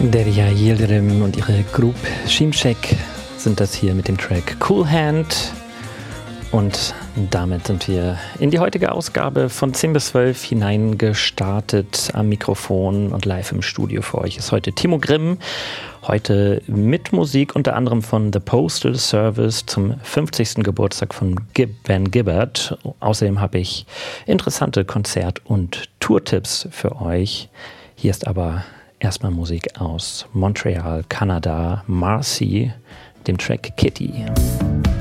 Derya Yildirim und ihre Group Şimşek sind das hier mit dem Track Cool Hand. Und damit sind wir in die heutige Ausgabe von 10 bis 12 hineingestartet. Am Mikrofon und live im Studio für euch ist heute Timo Grimm. Heute mit Musik unter anderem von The Postal Service zum 50. Geburtstag von Ben Gibbard. Außerdem habe ich interessante Konzert- und Tourtipps für euch. Hier ist aber erstmal Musik aus Montreal, Kanada, Marcy, dem Track Kitty.